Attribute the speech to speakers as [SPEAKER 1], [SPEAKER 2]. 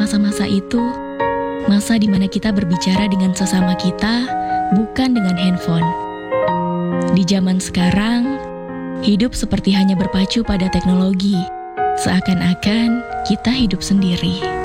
[SPEAKER 1] Masa-masa itu, masa di mana kita berbicara dengan sesama kita, bukan dengan handphone. Di zaman sekarang, hidup seperti hanya berpacu pada teknologi, seakan-akan kita hidup sendiri.